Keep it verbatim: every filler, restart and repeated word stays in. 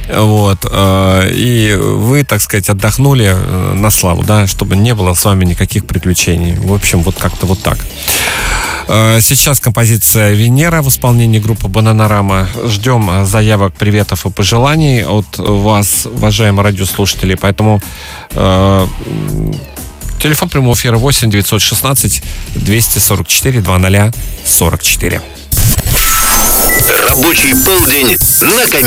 Вот. И вы, так сказать, отдохнули на славу, да, чтобы не было с вами никаких приключений. В общем, вот как-то вот так. Сейчас композиция «Венера» в исполнении группы «Бананарама». Ждем заявок, приветов и пожеланий от вас, уважаемые радиослушатели. Поэтому э, телефон прямого эфира восемь девятьсот шестнадцать двести сорок четыре двадцать сорок четыре. Рабочий полдень на